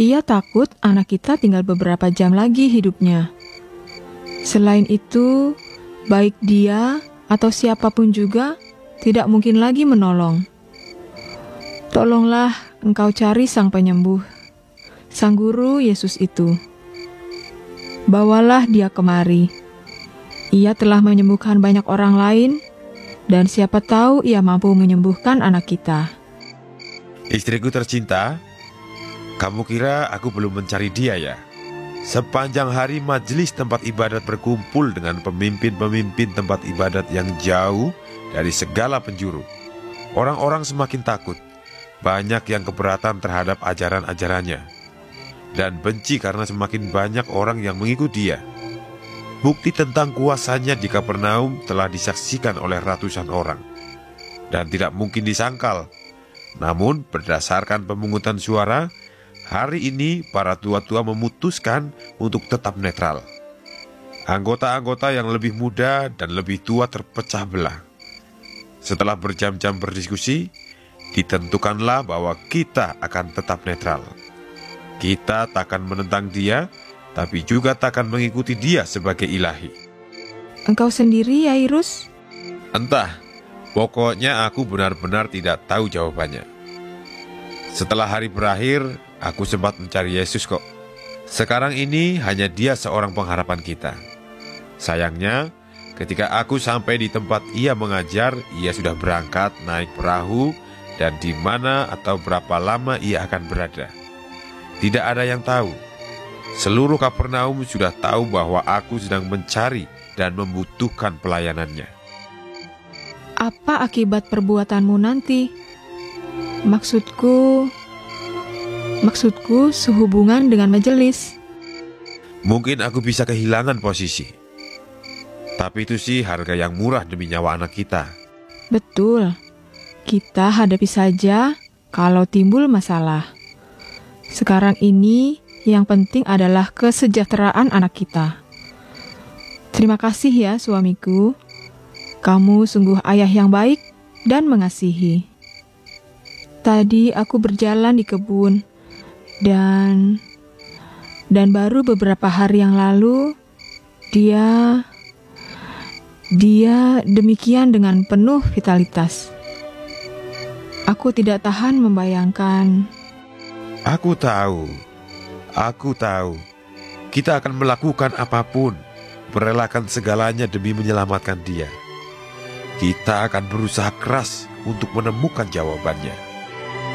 Ia takut anak kita tinggal beberapa jam lagi hidupnya. Selain itu, baik dia atau siapapun juga tidak mungkin lagi menolong. Tolonglah engkau cari sang penyembuh, sang guru Yesus itu. Bawalah dia kemari. Ia telah menyembuhkan banyak orang lain, dan siapa tahu ia mampu menyembuhkan anak kita. Istriku tercinta, kamu kira aku belum mencari dia ya? Sepanjang hari majelis tempat ibadat berkumpul dengan pemimpin-pemimpin tempat ibadat yang jauh dari segala penjuru. Orang-orang semakin takut, banyak yang keberatan terhadap ajaran-ajarannya, dan benci karena semakin banyak orang yang mengikuti dia. Bukti tentang kuasanya di Kapernaum telah disaksikan oleh ratusan orang, dan tidak mungkin disangkal. Namun berdasarkan pemungutan suara, hari ini para tua-tua memutuskan untuk tetap netral. Anggota-anggota yang lebih muda dan lebih tua terpecah belah. Setelah berjam-jam berdiskusi, ditentukanlah bahwa kita akan tetap netral. Kita takkan menentang dia, tapi juga takkan mengikuti dia sebagai ilahi. Engkau sendiri, Yairus? Entah, pokoknya aku benar-benar tidak tahu jawabannya. Setelah hari berakhir, aku sempat mencari Yesus kok. Sekarang ini hanya dia seorang pengharapan kita. Sayangnya, ketika aku sampai di tempat ia mengajar, ia sudah berangkat naik perahu, dan di mana atau berapa lama ia akan berada. Tidak ada yang tahu. Seluruh Kapernaum sudah tahu bahwa aku sedang mencari dan membutuhkan pelayanannya. Apa akibat perbuatanmu nanti? Maksudku sehubungan dengan majelis. Mungkin aku bisa kehilangan posisi. Tapi itu sih harga yang murah demi nyawa anak kita. Betul. Kita hadapi saja kalau timbul masalah. Sekarang ini yang penting adalah kesejahteraan anak kita. Terima kasih ya suamiku. Kamu sungguh ayah yang baik dan mengasihi. Tadi aku berjalan di kebun dan baru beberapa hari yang lalu dia demikian dengan penuh vitalitas. Aku tidak tahan membayangkan. Aku tahu. Kita akan melakukan apapun, merelakan segalanya demi menyelamatkan dia. Kita akan berusaha keras untuk menemukan jawabannya.